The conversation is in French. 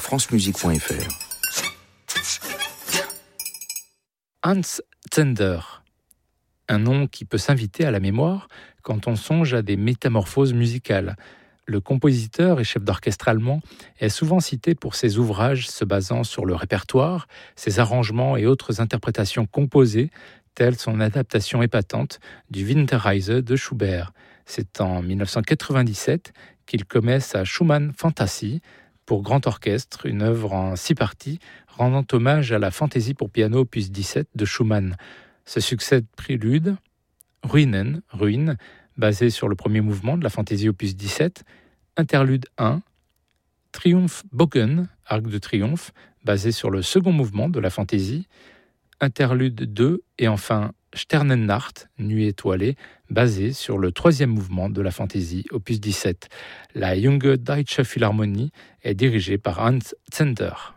francemusique.fr. Hans Zender, un nom qui peut s'inviter à la mémoire quand on songe à des métamorphoses musicales. Le compositeur et chef d'orchestre allemand est souvent cité pour ses ouvrages se basant sur le répertoire, ses arrangements et autres interprétations composées, telle son adaptation épatante du Winterreise de Schubert. C'est en 1997 qu'il commet sa Schumann Fantasie pour grand orchestre, une œuvre en 6 parties rendant hommage à la fantaisie pour piano opus 17 de Schumann. Se succèdent prélude, Ruinen, ruine, basé sur le premier mouvement de la fantaisie opus 17, interlude 1, Triumphbogen, arc de triomphe, basé sur le second mouvement de la fantaisie, interlude 2 et enfin Sternennacht, nuit étoilée, basé sur le troisième mouvement de la fantaisie opus 17. La Junge Deutsche Philharmonie est dirigée par Hans Zender.